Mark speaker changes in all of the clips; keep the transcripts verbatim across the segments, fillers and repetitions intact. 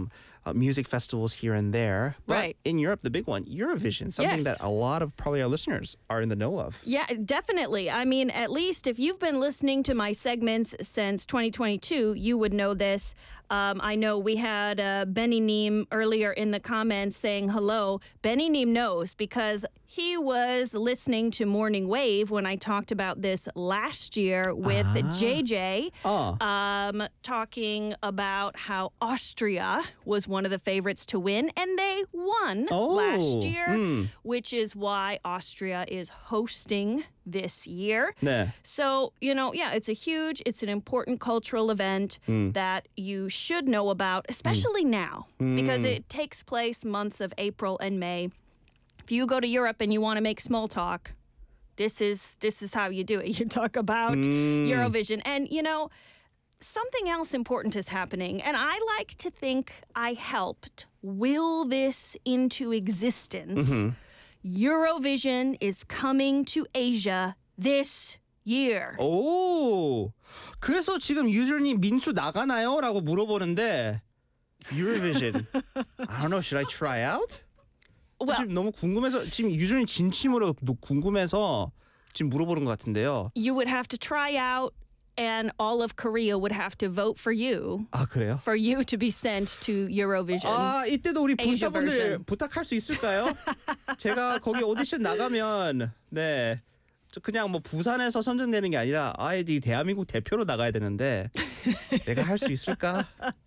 Speaker 1: some uh, music festivals here and there. But
Speaker 2: Right.
Speaker 1: in Europe, the big one, Eurovision, something
Speaker 2: Yes.
Speaker 1: that a lot of probably our listeners are in the know of.
Speaker 2: Yeah, definitely. I mean, at least if you've been listening to my segments since twenty twenty-two, you would know this. Um, I know we had uh, Benny Neem earlier in the comments saying hello. Benny Neem knows because he was listening to Morning Wave when I talked about this last year with J J,
Speaker 1: Oh.
Speaker 2: um, talking about how Austria was one of the favorites to win, and they won
Speaker 1: Oh,
Speaker 2: last year,
Speaker 1: mm.
Speaker 2: which is why Austria is hosting this year.
Speaker 1: 네.
Speaker 2: So, you know, yeah, it's a huge, it's an important cultural event that you should know about, especially now, because it takes place months of April and May. If you go to Europe and you want to make small talk, this is this is how you do it. You talk about Eurovision. And, you know, something else important is happening, and I like to think I helped will this into existence. Eurovision is coming to Asia this year.
Speaker 1: 오, 그래서 지금 유저님 민수 나가나요? 라고 물어보는데 Eurovision, I don't know, should I try out?
Speaker 2: Well,
Speaker 1: 지금 너무 궁금해서 지금 유저님 진심으로 노- 궁금해서 지금 물어보는 것 같은데요.
Speaker 2: you would have to try out, and all of Korea would have to vote for you
Speaker 1: 아 그래요?
Speaker 2: for you to be sent to Eurovision.
Speaker 1: 아 이때도 우리
Speaker 2: Asia
Speaker 1: 부사분들
Speaker 2: version.
Speaker 1: 부탁할 수 있을까요? 제가 거기 오디션 나가면 네. 저 그냥 뭐 부산에서 선정되는 게 아니라 아예 이 대한민국 대표로 나가야 되는데 내가 할 수 있을까?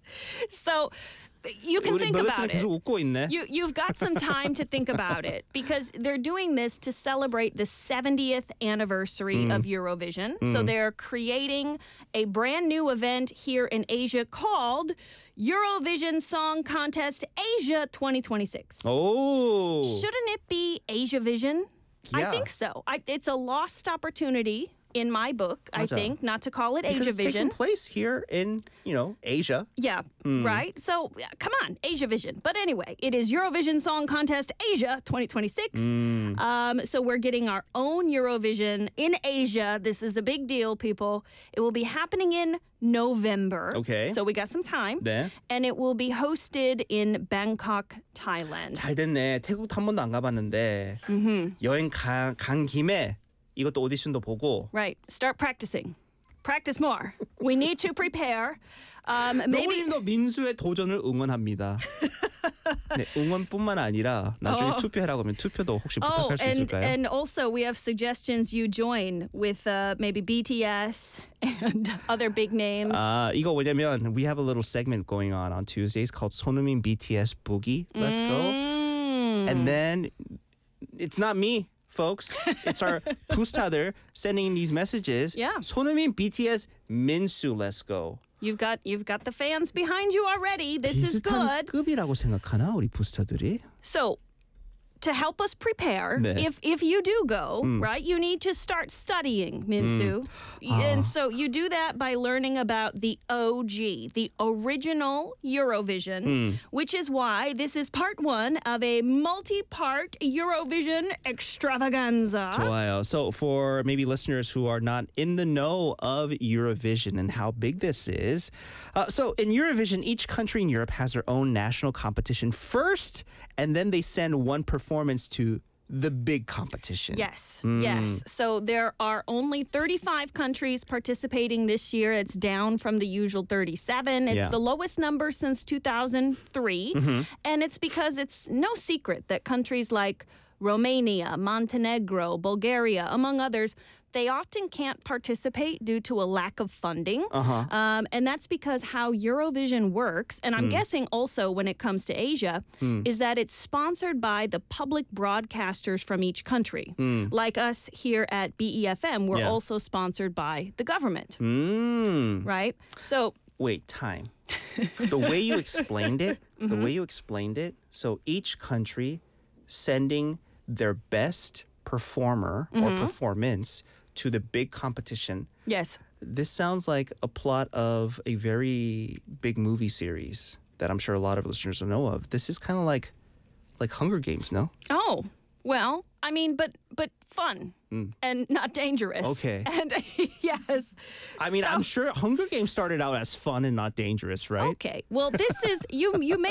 Speaker 2: So you can
Speaker 1: 우리
Speaker 2: think
Speaker 1: 멜리스는
Speaker 2: about it.
Speaker 1: 계속 웃고 있네.
Speaker 2: You, you've got some time to think about it because they're doing this to celebrate the seventieth anniversary of Eurovision. So they're creating a brand new event here in Asia called Eurovision Song Contest Asia twenty twenty-six.
Speaker 1: 오.
Speaker 2: Shouldn't it be Asia Vision? I
Speaker 1: Yeah.
Speaker 2: think so. I, it's a lost opportunity in my book, I
Speaker 1: 맞아.
Speaker 2: think, not to call it
Speaker 1: Because
Speaker 2: Asia
Speaker 1: it's taking
Speaker 2: Vision.
Speaker 1: place here in, you know, Asia.
Speaker 2: Yeah, right? So, yeah, come on, Asia Vision. But anyway, it is Eurovision Song Contest Asia twenty twenty-six. Um, so we're getting our own Eurovision in Asia. This is a big deal, people. It will be happening in November.
Speaker 1: Okay.
Speaker 2: So we got some time.
Speaker 1: 네.
Speaker 2: And it will be hosted in Bangkok, Thailand.
Speaker 1: 잘 됐네. 태국도 한 번도 안 가봤는데 여행 가, 간 김에 이것도 오디션도 보고
Speaker 2: Right. Start practicing. Practice more. We need to prepare. Um, maybe.
Speaker 1: 너구님도 민수의 도전을 응원합니다. 네, 응원뿐만 아니라 나중에
Speaker 2: 어.
Speaker 1: 투표하라고 하면 투표도 혹시
Speaker 2: Oh,
Speaker 1: 부탁할 수
Speaker 2: and
Speaker 1: 있을까요?
Speaker 2: and also we have suggestions you join with uh, maybe B T S and other big names.
Speaker 1: 아 이거 뭐냐면 we have a little segment going on on Tuesdays called 손흥민 B T S Boogie. Let's go.
Speaker 2: Mm.
Speaker 1: And then it's not me. Folks, it's our 부스타들 sending these messages.
Speaker 2: Yeah.
Speaker 1: 손흥민 B T S 민수, let's go.
Speaker 2: You've got you've got the fans behind you already. This is
Speaker 1: 비슷한
Speaker 2: good.
Speaker 1: 급이라고 생각하나 우리 부스타들이?
Speaker 2: So, to help us prepare,
Speaker 1: 네.
Speaker 2: if if you do go, right, you need to start studying, Minsu. And so you do that by learning about the O G, the original Eurovision, which is why this is part one of a multi-part Eurovision extravaganza.
Speaker 1: 좋아요. So for maybe listeners who are not in the know of Eurovision and how big this is, uh, so in Eurovision, each country in Europe has their own national competition first, and then they send one performance to the big competition.
Speaker 2: Yes, yes. So there are only thirty-five countries participating this year. It's down from the usual thirty-seven. It's
Speaker 1: Yeah.
Speaker 2: the lowest number since two thousand three. And it's because it's no secret that countries like Romania, Montenegro, Bulgaria, among others, they often can't participate due to a lack of funding.
Speaker 1: Uh-huh.
Speaker 2: Um, and that's because how Eurovision works, and I'm guessing also when it comes to Asia, is that it's sponsored by the public broadcasters from each country. Like us here at B E F M, we're
Speaker 1: Yeah.
Speaker 2: also sponsored by the government,
Speaker 1: Mm.
Speaker 2: right? So,
Speaker 1: Wait, time. The way you explained it, the way you explained it, so each country sending their best performer or performance to the big competition.
Speaker 2: yes.
Speaker 1: This sounds like a plot of a very big movie series that I'm sure a lot of listeners will know of. This is kind of like like Hunger Games, no?
Speaker 2: Oh, well, I mean, but but fun and not dangerous.
Speaker 1: Okay.
Speaker 2: And yes.
Speaker 1: I mean,
Speaker 2: So-
Speaker 1: I'm sure Hunger Games started out as fun and not dangerous, right?
Speaker 2: Okay. Well, this is you. You may